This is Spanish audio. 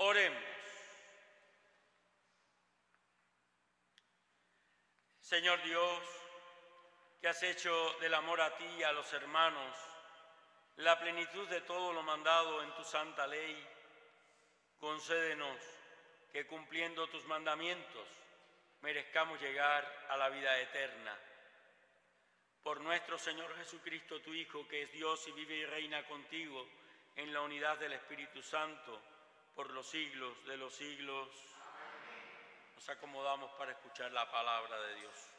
Oremos. Señor Dios, que has hecho del amor a ti y a los hermanos la plenitud de todo lo mandado en tu santa ley, concédenos que cumpliendo tus mandamientos merezcamos llegar a la vida eterna. Por nuestro Señor Jesucristo, tu Hijo, que es Dios y vive y reina contigo en la unidad del Espíritu Santo, por los siglos de los siglos. Amén. Nos acomodamos para escuchar la palabra de Dios.